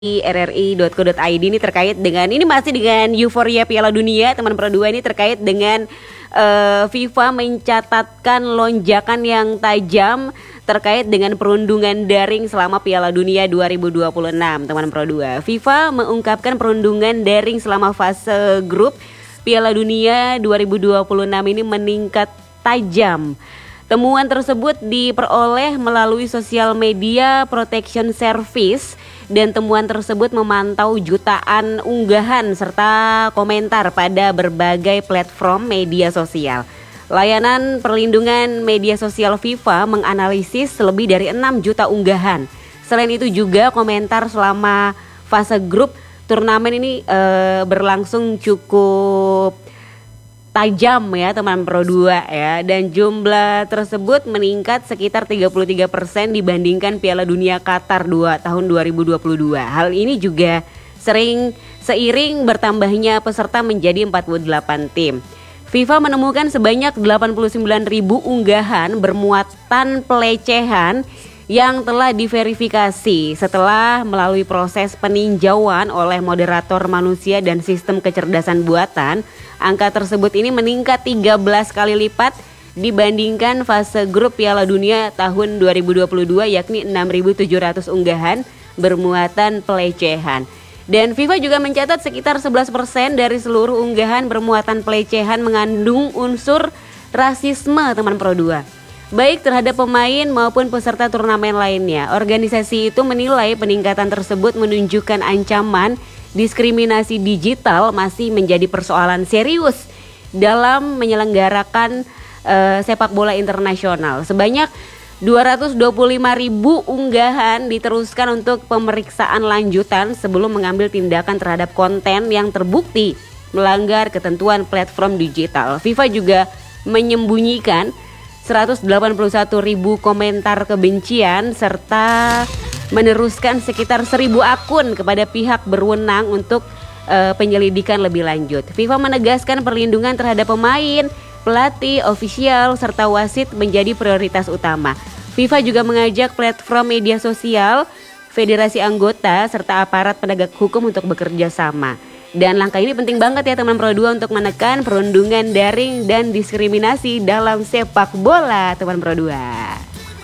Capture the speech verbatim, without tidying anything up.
r r i titik co titik i d ini terkait dengan ini masih dengan euforia Piala Dunia teman Pro dua ini terkait dengan uh, FIFA mencatatkan lonjakan yang tajam terkait dengan perundungan daring selama Piala Dunia dua ribu dua puluh enam teman Pro dua. FIFA mengungkapkan perundungan daring selama fase grup Piala Dunia dua ribu dua puluh enam ini meningkat tajam. Temuan tersebut diperoleh melalui sosial media protection service dan temuan tersebut memantau jutaan unggahan serta komentar pada berbagai platform media sosial. Layanan perlindungan media sosial FIFA menganalisis lebih dari enam juta unggahan. Selain itu juga komentar selama fase grup turnamen ini e, berlangsung cukup tajam ya teman Pro dua ya, dan jumlah tersebut meningkat sekitar tiga puluh tiga persen dibandingkan Piala Dunia Qatar dua tahun dua ribu dua puluh dua. Hal ini juga sering seiring bertambahnya peserta menjadi empat puluh delapan tim. FIFA menemukan sebanyak delapan puluh sembilan ribu unggahan bermuatan pelecehan yang telah diverifikasi setelah melalui proses peninjauan oleh moderator manusia dan sistem kecerdasan buatan. Angka tersebut ini meningkat tiga belas kali lipat dibandingkan fase grup Piala Dunia tahun dua ribu dua puluh dua, yakni enam ribu tujuh ratus unggahan bermuatan pelecehan. Dan FIFA juga mencatat sekitar sebelas persen dari seluruh unggahan bermuatan pelecehan mengandung unsur rasisme teman Pro dua, baik terhadap pemain maupun peserta turnamen lainnya. Organisasi itu menilai peningkatan tersebut menunjukkan ancaman diskriminasi digital masih menjadi persoalan serius dalam menyelenggarakan uh, sepak bola internasional. Sebanyak dua ratus dua puluh lima ribu unggahan diteruskan untuk pemeriksaan lanjutan sebelum mengambil tindakan terhadap konten yang terbukti melanggar ketentuan platform digital. FIFA juga menyembunyikan seratus delapan puluh satu ribu komentar kebencian serta meneruskan sekitar seribu akun kepada pihak berwenang untuk uh, penyelidikan lebih lanjut. FIFA menegaskan perlindungan terhadap pemain, pelatih, ofisial, serta wasit menjadi prioritas utama. FIFA juga mengajak platform media sosial, federasi anggota, serta aparat penegak hukum untuk bekerja sama. Dan langkah ini penting banget ya teman Pro dua untuk menekan perundungan daring dan diskriminasi dalam sepak bola teman Pro dua.